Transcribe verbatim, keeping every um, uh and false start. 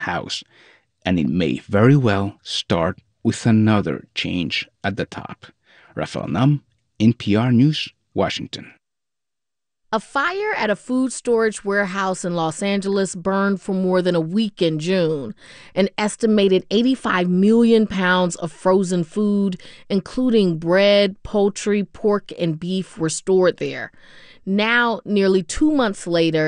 house, and it may very well start with another change at the top. Rafael Nam, N P R News, Washington. A fire at a food storage warehouse in Los Angeles burned for more than a week in June. An estimated eighty-five million pounds of frozen food, including bread, poultry, pork, and beef, were stored there. Now, nearly two months later,